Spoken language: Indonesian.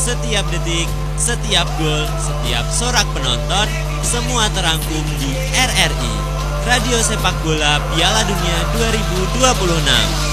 Setiap detik, setiap gol, setiap sorak penonton, semua terangkum di RRI, Radio Sepak Bola Piala Dunia 2026.